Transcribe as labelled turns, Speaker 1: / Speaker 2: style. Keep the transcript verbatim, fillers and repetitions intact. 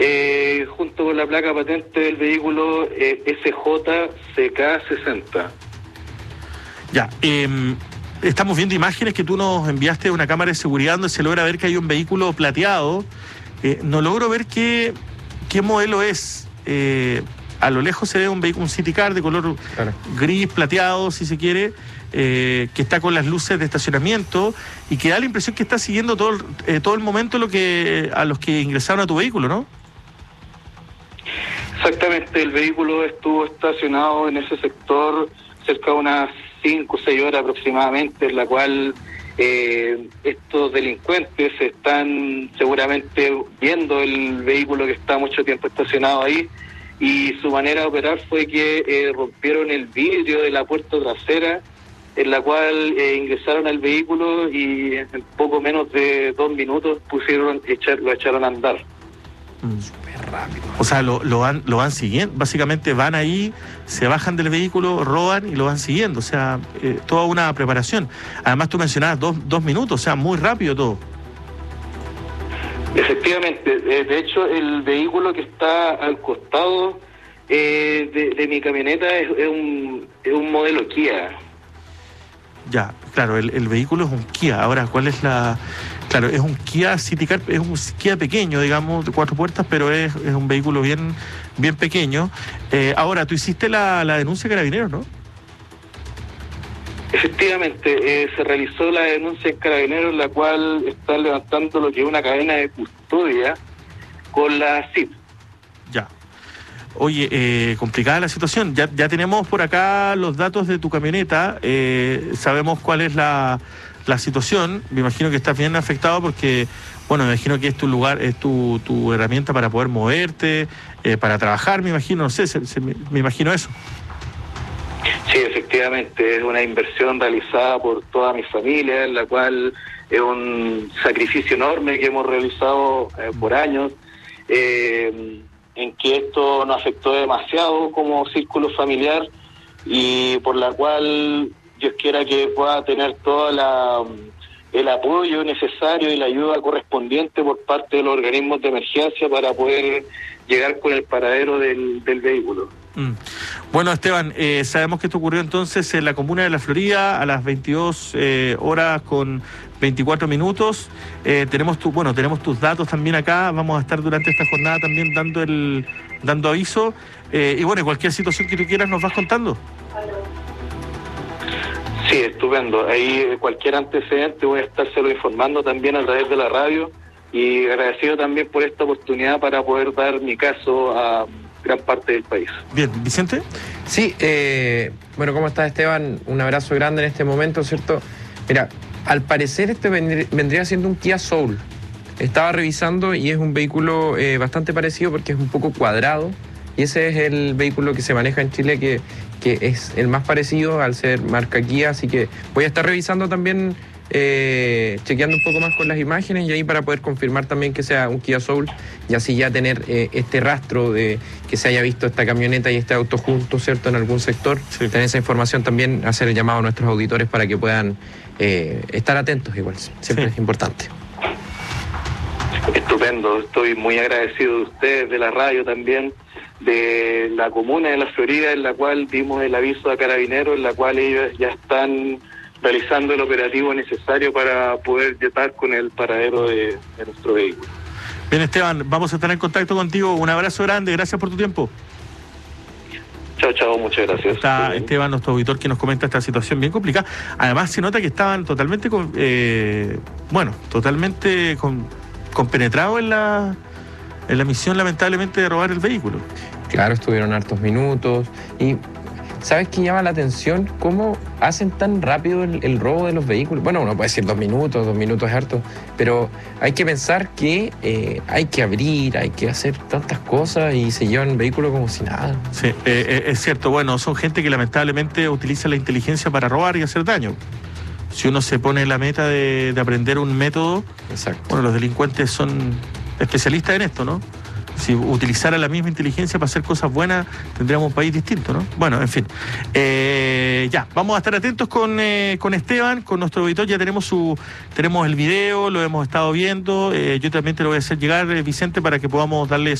Speaker 1: eh, junto con la placa patente del vehículo eh, S J C K sesenta.
Speaker 2: Ya, eh, estamos viendo imágenes que tú nos enviaste de una cámara de seguridad donde se logra ver que hay un vehículo plateado. Eh, no logro ver qué, qué modelo es. Eh, a lo lejos se ve un vehículo, un City Car de color claro. gris, plateado, si se quiere, eh, que está con las luces de estacionamiento y que da la impresión que está siguiendo todo el, eh, todo el momento lo que a los que ingresaron a tu vehículo, ¿no?
Speaker 1: Exactamente, el vehículo estuvo estacionado en ese sector cerca de unas cinco o seis horas aproximadamente, en la cual eh, estos delincuentes están seguramente viendo el vehículo que está mucho tiempo estacionado ahí, y su manera de operar fue que eh, rompieron el vidrio de la puerta trasera, en la cual eh, ingresaron al vehículo y en poco menos de dos minutos pusieron echar, lo echaron a andar.
Speaker 2: Mm. Súper rápido. O sea, lo, lo, van, lo van siguiendo, básicamente van ahí, se bajan del vehículo, roban y lo van siguiendo, o sea, eh, toda una preparación. Además tú mencionabas dos, dos minutos, o sea, muy rápido todo.
Speaker 1: Efectivamente, de hecho el vehículo que está al costado eh, de, de mi camioneta es, es, un, es un modelo Kia.
Speaker 2: Ya, claro, el, el vehículo es un Kia. Ahora, ¿cuál es la...? Claro, es un Kia City Car, es un Kia pequeño, digamos, de cuatro puertas, pero es, es un vehículo bien, bien pequeño. Eh, ahora, tú hiciste la, la denuncia de Carabineros, ¿no?
Speaker 1: Efectivamente, eh, se realizó la denuncia en Carabineros, la cual está levantando lo que es una cadena de custodia con la C I P.
Speaker 2: Ya. Oye, eh, complicada la situación. Ya, ya tenemos por acá los datos de tu camioneta, eh, sabemos cuál es la, la situación. Me imagino que estás bien afectado porque, bueno, me imagino que es tu lugar, es tu, tu herramienta para poder moverte, eh, para trabajar, me imagino, no sé, se, se, me, me imagino eso.
Speaker 1: Sí, efectivamente, es una inversión realizada por toda mi familia, en la cual es un sacrificio enorme que hemos realizado eh, por años, eh, en que esto nos afectó demasiado como círculo familiar y por la cual Dios quiera que pueda tener toda la el apoyo necesario y la ayuda correspondiente por parte de los organismos de emergencia para poder llegar con el paradero del, del vehículo.
Speaker 2: Mm. Bueno, Esteban, eh, sabemos que esto ocurrió entonces en la comuna de La Florida a las veintidós eh, horas con veinticuatro minutos. Eh, tenemos tu, bueno, tenemos tus datos también acá. Vamos a estar durante esta jornada también dando el dando aviso. Eh, y bueno, cualquier situación que tú quieras nos vas contando.
Speaker 1: Sí, estupendo. Ahí cualquier antecedente voy a estárselo informando también a través de la radio, y agradecido también por esta oportunidad para poder dar mi caso a gran parte del país.
Speaker 2: Bien, Vicente.
Speaker 3: Sí, eh, bueno, ¿cómo estás, Esteban? Un abrazo grande en este momento, ¿cierto? Mira, al parecer este vendría, vendría siendo un Kia Soul. Estaba revisando y es un vehículo eh, bastante parecido porque es un poco cuadrado, y ese es el vehículo que se maneja en Chile que, que es el más parecido al ser marca Kia, así que voy a estar revisando también, eh, chequeando un poco más con las imágenes y ahí para poder confirmar también que sea un Kia Soul y así ya tener eh, este rastro de que se haya visto esta camioneta y este auto juntos, ¿cierto?, en algún sector. Sí. Tener esa información también, hacer el llamado a nuestros auditores para que puedan eh, estar atentos igual, siempre sí. Es importante.
Speaker 1: Estupendo, estoy muy agradecido de ustedes, de la radio también, de la comuna de La Florida, en la cual dimos el aviso a Carabineros, en la cual ellos ya están realizando el operativo necesario para poder llegar con el paradero de, de nuestro vehículo.
Speaker 2: Bien, Esteban, vamos a estar en contacto contigo. Un abrazo grande, gracias por tu tiempo.
Speaker 1: Chao, chao, muchas gracias.
Speaker 2: Está Esteban, nuestro auditor, que nos comenta esta situación bien complicada. Además, se nota que estaban totalmente, con, eh, bueno, totalmente con, compenetrados en la, en la misión, lamentablemente, de robar el vehículo.
Speaker 3: Claro, estuvieron hartos minutos y... ¿Sabes qué llama la atención? ¿Cómo hacen tan rápido el, el robo de los vehículos? Bueno, uno puede decir dos minutos, dos minutos es harto, pero hay que pensar que eh, hay que abrir, hay que hacer tantas cosas y se llevan el vehículo como si nada.
Speaker 2: Sí, eh, eh, es cierto. Bueno, son gente que lamentablemente utiliza la inteligencia para robar y hacer daño. Si uno se pone la meta de, de aprender un método,
Speaker 3: exacto.
Speaker 2: Bueno, los delincuentes son especialistas en esto, ¿no? Si utilizara la misma inteligencia para hacer cosas buenas, tendríamos un país distinto, ¿no? Bueno, en fin. Eh, ya, vamos a estar atentos con, eh, con Esteban, con nuestro auditor. Ya tenemos su tenemos el video, lo hemos estado viendo. Eh, yo también te lo voy a hacer llegar, eh, Vicente, para que podamos darle